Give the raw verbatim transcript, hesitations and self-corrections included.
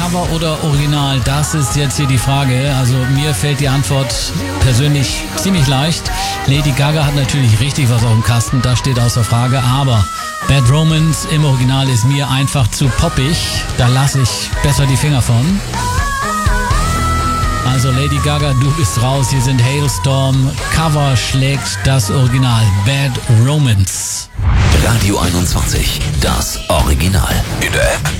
Cover oder Original? Das ist jetzt hier die Frage. Also mir fällt die Antwort persönlich ziemlich leicht. Lady Gaga hat natürlich richtig was auf dem Kasten, das steht außer Frage, aber Bad Romance im Original ist mir einfach zu poppig. Da lasse ich besser die Finger von. Also Lady Gaga, du bist raus. Hier sind Hailstorm. Cover schlägt das Original. Bad Romance. Radio einundzwanzig, das Original. In der App